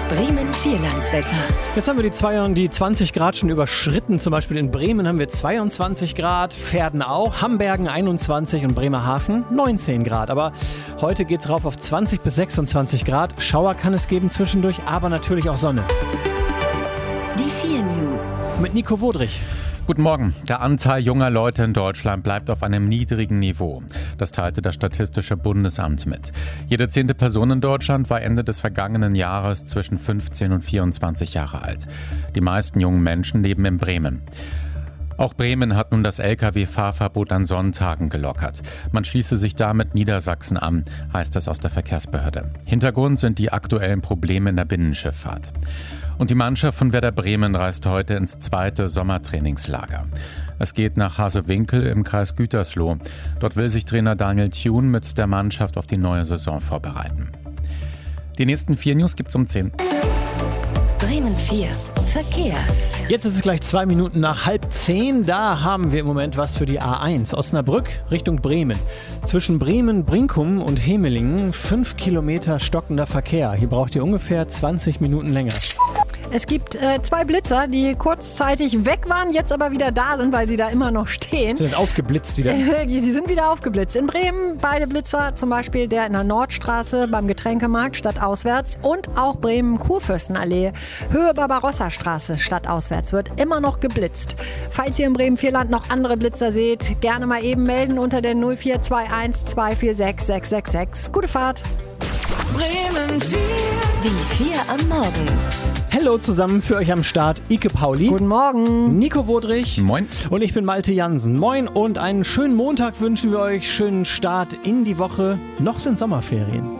Bremen-Vierlandswetter. Jetzt haben wir die 20 Grad schon überschritten. Zum Beispiel in Bremen haben wir 22 Grad, Verden auch, Hambergen 21 und Bremerhaven 19 Grad. Aber heute geht es rauf auf 20 bis 26 Grad. Schauer kann es geben zwischendurch, aber natürlich auch Sonne. Die 4 News. Mit Nico Wodrich. Guten Morgen. Der Anteil junger Leute in Deutschland bleibt auf einem niedrigen Niveau. Das teilte das Statistische Bundesamt mit. Jede 10. Person in Deutschland war Ende des vergangenen Jahres zwischen 15 und 24 Jahre alt. Die meisten jungen Menschen leben in Bremen. Auch Bremen hat nun das Lkw-Fahrverbot an Sonntagen gelockert. Man schließe sich damit Niedersachsen an, heißt es aus der Verkehrsbehörde. Hintergrund sind die aktuellen Probleme in der Binnenschifffahrt. Und die Mannschaft von Werder Bremen reist heute ins 2. Sommertrainingslager. Es geht nach Hasewinkel im Kreis Gütersloh. Dort will sich Trainer Daniel Thune mit der Mannschaft auf die neue Saison vorbereiten. Die nächsten 4 News gibt's um 10. Bremen 4. Verkehr. Jetzt ist es gleich 2 Minuten nach 9:30. Da haben wir im Moment was für die A1. Osnabrück Richtung Bremen. Zwischen Bremen, Brinkum und Hemelingen 5 Kilometer stockender Verkehr. Hier braucht ihr ungefähr 20 Minuten länger. Es gibt 2 Blitzer, die kurzzeitig weg waren, jetzt aber wieder da sind, weil sie da immer noch stehen. Sind aufgeblitzt wieder? Die sind wieder aufgeblitzt. In Bremen beide Blitzer, zum Beispiel der in der Nordstraße beim Getränkemarkt stadtauswärts und auch Bremen-Kurfürstenallee, Höhe Barbarossa-Straße stadtauswärts wird immer noch geblitzt. Falls ihr im Bremen-Vierland noch andere Blitzer seht, gerne mal eben melden unter der 0421 246 666. Gute Fahrt! Bremen 4. Die 4 am Morgen. Hello zusammen, für euch am Start Ike Pauli. Guten Morgen. Nico Wodrich. Moin. Und ich bin Malte Jansen. Moin und einen schönen Montag wünschen wir euch. Schönen Start in die Woche. Noch sind Sommerferien.